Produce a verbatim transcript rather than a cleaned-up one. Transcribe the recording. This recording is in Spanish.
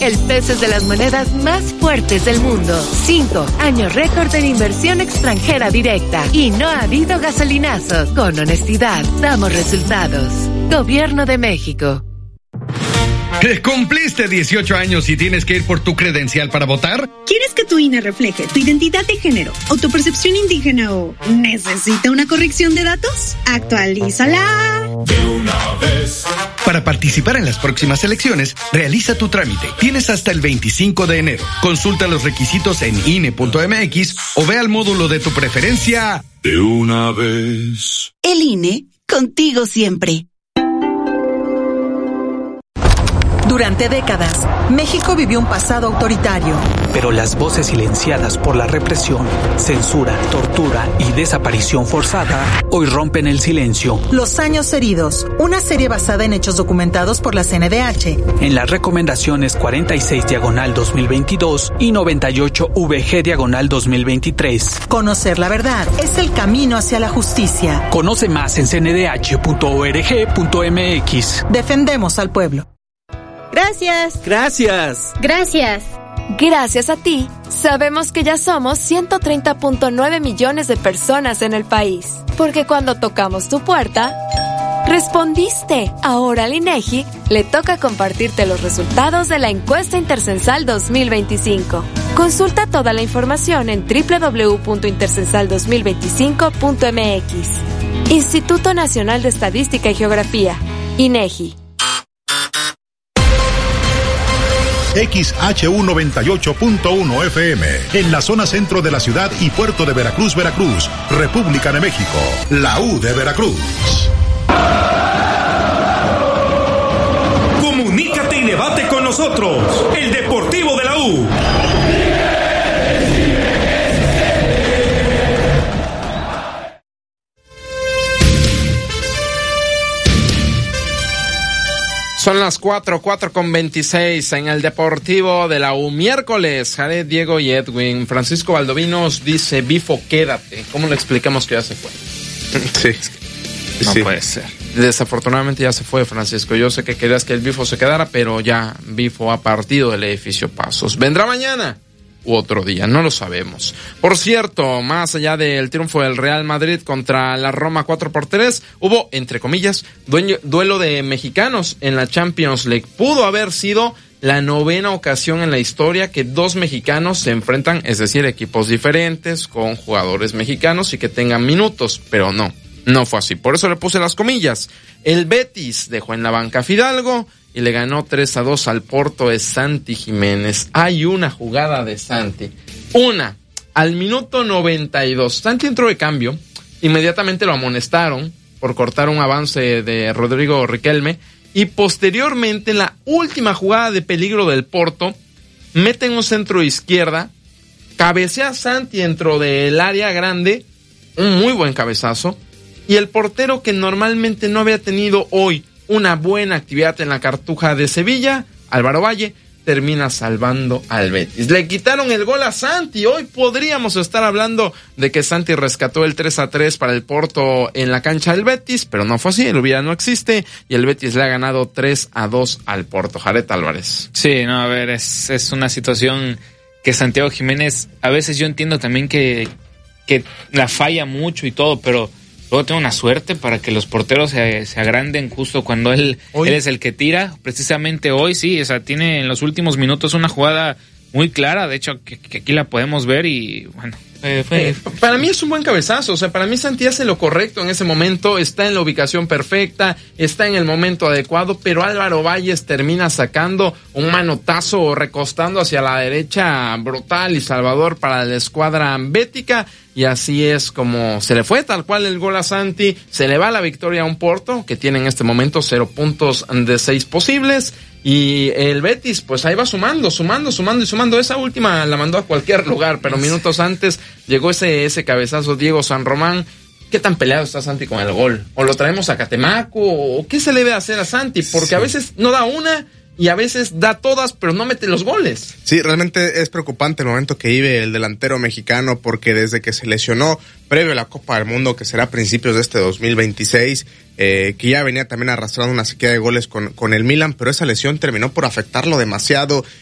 el peso es de las monedas más fuertes del mundo. Cinco años récord en inversión extranjera directa. Y no ha habido gasolinazos. Con honestidad, damos resultados. Gobierno de México. ¿Cumpliste dieciocho años y tienes que ir por tu credencial para votar? ¿Quieres que tu I N E refleje tu identidad de género, autopercepción indígena o necesita una corrección de datos? ¡Actualízala! De una vez. Para participar en las próximas elecciones, realiza tu trámite. Tienes hasta el veinticinco de enero. Consulta los requisitos en I N E punto M X o ve al módulo de tu preferencia. De una vez. El I N E, contigo siempre. Durante décadas, México vivió un pasado autoritario. Pero las voces silenciadas por la represión, censura, tortura y desaparición forzada hoy rompen el silencio. Los años heridos, una serie basada en hechos documentados por la C N D H. En las recomendaciones cuarenta y seis diagonal dos mil veintidós y noventa y ocho V G diagonal dos mil veintitrés. Conocer la verdad es el camino hacia la justicia. Conoce más en c n d h punto org punto m x. Defendemos al pueblo. Gracias. Gracias. Gracias. Gracias a ti, sabemos que ya somos ciento treinta punto nueve millones de personas en el país. Porque cuando tocamos tu puerta, respondiste. Ahora al INEGI le toca compartirte los resultados de la encuesta intercensal dos mil veinticinco. Consulta toda la información en doble u doble u doble u punto intercensal dos mil veinticinco punto m x. Instituto Nacional de Estadística y Geografía, INEGI. X H U noventa y ocho punto uno F M, en la zona centro de la ciudad y puerto de Veracruz, Veracruz, República de México, la U de Veracruz. Comunícate y debate con nosotros, el Deportivo de la U. Son las cuatro, cuatro con veintiséis en el Deportivo de la U. Miércoles, Jared, Diego y Edwin. Francisco Valdovinos dice, Bifo, quédate. ¿Cómo le explicamos que ya se fue? Sí. No sí. puede ser. Desafortunadamente ya se fue, Francisco. Yo sé que querías que el Bifo se quedara, pero ya Bifo ha partido del edificio Pasos. ¿Vendrá mañana u otro día? No lo sabemos. Por cierto, más allá del triunfo del Real Madrid contra la Roma cuatro por tres, hubo, entre comillas, dueño, duelo de mexicanos en la Champions League. Pudo haber sido la novena ocasión en la historia que dos mexicanos se enfrentan, es decir, equipos diferentes, con jugadores mexicanos y que tengan minutos, pero no, no fue así. Por eso le puse las comillas. El Betis dejó en la banca a Fidalgo y le ganó tres a dos al Porto de Santi Jiménez. Hay una jugada de Santi. Una, al minuto noventa y dos. Santi entró de cambio. Inmediatamente lo amonestaron por cortar un avance de Rodrigo Riquelme. Y posteriormente, en la última jugada de peligro del Porto, meten un centro de izquierda. Cabecea a Santi dentro del área grande. Un muy buen cabezazo. Y el portero, que normalmente no había tenido hoy una buena actividad en la Cartuja de Sevilla, Álvaro Valle, termina salvando al Betis. Le quitaron el gol a Santi. Hoy podríamos estar hablando de que Santi rescató el tres a tres para el Porto en la cancha del Betis, pero no fue así, el hubiera no existe, y el Betis le ha ganado tres a dos al Porto. Jared Álvarez. Sí, no, a ver, es, es una situación que Santiago Jiménez, a veces yo entiendo también que, que la falla mucho y todo, pero luego tiene una suerte para que los porteros se, se agranden justo cuando él, él es el que tira. Precisamente hoy, sí, o sea, tiene en los últimos minutos una jugada muy clara, de hecho, que, que aquí la podemos ver y, bueno, eh, fue... Eh, para mí es un buen cabezazo, o sea, para mí Santi hace lo correcto en ese momento, está en la ubicación perfecta, está en el momento adecuado, pero Álvaro Valles termina sacando un manotazo recostando hacia la derecha brutal y salvador para la escuadra bética. Y así es como se le fue tal cual el gol a Santi. Se le va la victoria a un Porto que tiene en este momento cero puntos de seis posibles. Y el Betis pues ahí va sumando, sumando, sumando y sumando. Esa última la mandó a cualquier lugar, pero minutos antes llegó ese, ese cabezazo Diego San Román. ¿Qué tan peleado está Santi con el gol? ¿O lo traemos a Catemaco? ¿O qué se le debe hacer a Santi? Porque sí, a veces no da una y a veces da todas, pero no mete los goles. Sí, realmente es preocupante el momento que vive el delantero mexicano, porque desde que se lesionó previo a la Copa del Mundo, que será a principios de este dos mil veintiséis, eh, que ya venía también arrastrando una sequía de goles con, con el Milan, pero esa lesión terminó por afectarlo demasiado